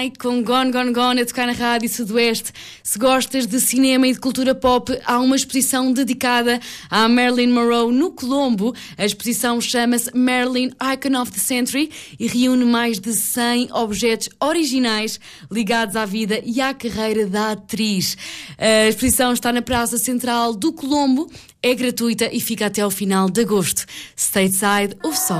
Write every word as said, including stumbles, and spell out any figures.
Night com Gone Gone Gone a tocar na Rádio Sudoeste. Se gostas de cinema e de cultura pop, há uma exposição dedicada à Marilyn Monroe no Colombo. A exposição chama-se Marilyn Icon of the Century e reúne mais de cem objetos originais ligados à vida e à carreira da atriz. A exposição está na Praça Central do Colombo, é gratuita e fica até ao final de agosto. Stateside, o som.